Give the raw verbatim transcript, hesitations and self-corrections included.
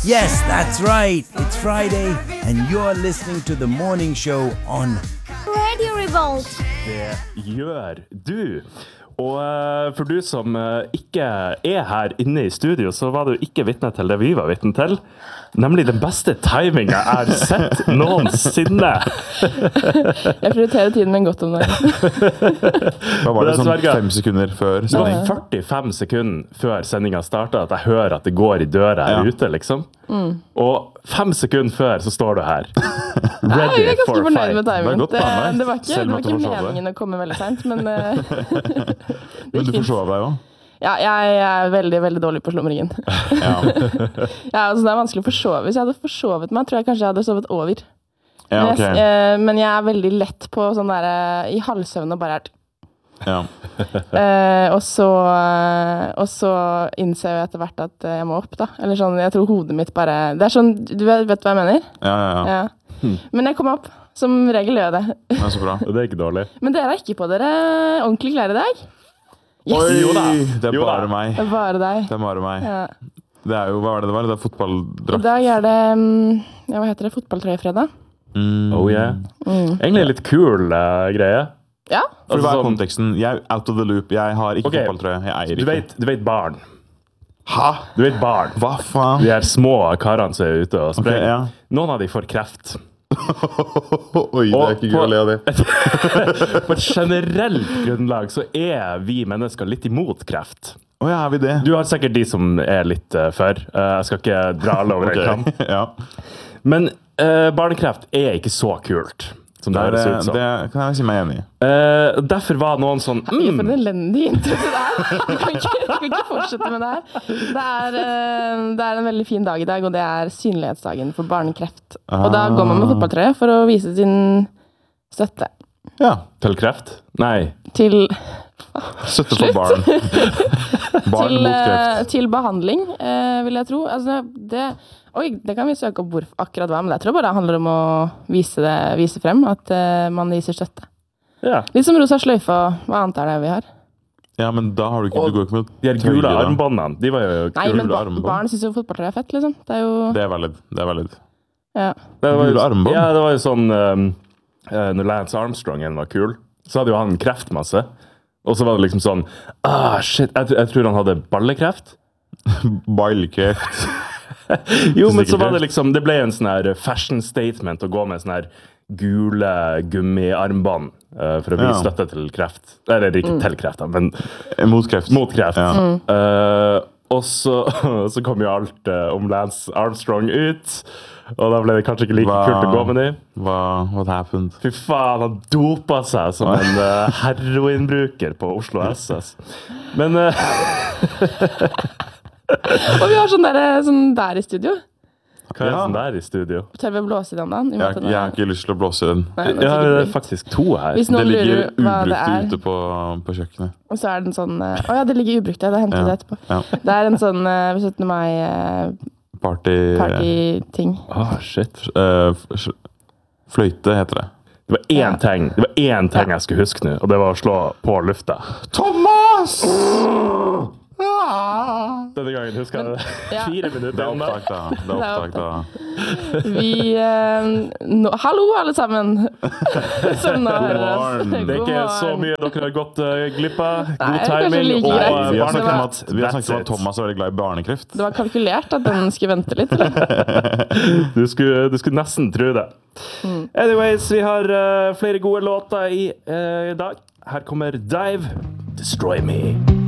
Yes, that's right. It's Friday, and you're listening to the morning show on Radio Revolt. Det gjør du. Og uh, for du som uh, ikke er her inne i studio, så var du ikke vitne til det vi var vitne til. Nemlig den beste timingen jeg har sett noensinne. Jeg prioriterer tiden min godt om det. Hva var det, sånn fem sekunder før? Det var førtifem sekunder før sendingen startet at jeg hører at det går i døra her ja. ute, liksom. Mm. Og fem sekunder før så står du her. Ready Nei, jeg er ganske for fornøyd med timingen. Det, det, det var ikke, det var ikke meningen å komme veldig sent, men... men du forsov deg jo. Ja, jeg er veldig, veldig dårlig på slumringen. Ja. Ja, altså det er vanskelig å forsove. Hvis jeg hadde forsovet meg, tror jeg kanskje jeg hadde sovet over. Ja, okay. men, jeg, men jeg er veldig lett på sånn der, i halvsøvn og bare er... Ja. eh, og, så, og så innser jeg etter hvert at jeg må opp, da. Eller sånn, jeg tror hodet mitt bare... Det er sånn, du vet, vet hva jeg mener? Ja, ja, ja. ja. Hmm. Men jeg kom opp. Som regel gjør jeg det. Det er så bra. Det er ikke dårlig. Men dere har ikke på dere ordentlig klær i dag? Yes. Oi, jo da. Det er bare meg. Det er bare deg. Det er bare meg. Ja. Det er jo, hva var det det var? Det er fotballdrakt. I dag er det, ja, hva heter det, fotballtrøyefredag. Mm. Oh yeah. Mm. Egentlig litt kul uh, greie. Ja. For altså, hva er konteksten? Jeg er out of the loop. Jeg har ikke okay. fotballtrøye. Jeg eier ikke. Du vet, du vet barn. Hæ? Du vet barn. Hva faen? De er små karene som er ute og sprenger. Okay, ja. Noen av de får kreft. Oi, det er ikke gøy å le av det. På et generelt grunnlag så er vi mennesker litt imot kreft. Å ja, er vi det? Du har sikkert de som er litt uh, for. Uh, jeg skal ikke dra alle over okay. en kam. Ja. Men uh, barnekreft er ikke så kult. Som det, det, det, det kan jeg si meg enig i. Uh, derfor var noen sånn mm. Jeg får en elendig intro til det her. Du kan ikke, du kan ikke fortsette med det her. Det er, uh, det er en veldig fin dag i dag, og det er synlighetsdagen for barnekreft. Ah. Og da går man med fotballtrøye for å vise sin støtte. Ja. Til kreft? Nei. Til... Støtte for barn. Barn til, mot kreft. Til behandling, uh, vil jeg tro. Altså, det... Oi, det kan vi søke opp hvor akkurat hva, men jeg tror bare det handler om å vise, det, vise frem at uh, man viser støtte. Ja. Litt som rosa sløyfe, og hva annet er det vi har? Ja, men da har du ikke, og du går ikke med de her gule armbåndene, de var jo gule Nei, men ba armbånd. Barn synes jo fotballtrøy er fett, liksom. Det er jo... Det er valid, det er valid. Ja. Det var, gule armbånd? Ja, det var jo sånn, um, uh, når Lance Armstrong var kul, så hadde jo han kreftmasse. Og så var det liksom sånn, ah, shit, jeg, jeg tror han hadde ballekreft. Ballekreft. Jo, men så var det liksom, det ble en sånn her fashion statement å gå med sånn her gule gummiarmbånd uh, for å vise ja. Støtte til kreft. Eller ikke mm. til kreft, men mot kreft. Mot kreft. Ja. Mm. Uh, og så, så kom jo alt uh, om Lance Armstrong ut, og da ble det kanskje ikke like hva, kult å gå med dem. Hva, what happened? Fy faen, han dopa seg som en uh, heroinbruker på Oslo S S. Men... Uh, og vi har sånn der, sånn der i studio. Hva er ja. Sånn der i studio? Tør vi blåse i den da? Jeg, jeg har ikke lyst til å blåse i den. Nei, det ja, det er faktisk to her. Det ligger ubrukt ute på, på kjøkkenet. Og så er det en sånn... Å oh ja, det ligger ubrukt, det henter ja. Det etterpå. Ja. Det er en sånn, hvis du vet meg... Party... Party-ting. Åh, oh, shit. Uh, fløyte heter det. Det var én ja. ting, det var én ting ja. Jeg skulle huske nå, og det var å slå på lufta. Thomas! Denne gangen husker jeg det. Ja. Fire minutter. Det er opptak da. Det er opptak da. Vi... Uh, no, hallo alle sammen! Som nå hører oss. Det er ikke så mye dere har gått uh, glipp av. God Nei, timing. Like og Nei, vi har snakket var, om at, vi har snakket om at Thomas er veldig glad i barnekreft. Det var kalkulert at den skulle vente litt, eller? du, skulle, du skulle nesten tro det. Mm. Anyways, vi har uh, flere gode låter i uh, dag. Her kommer Dive, Destroy Me.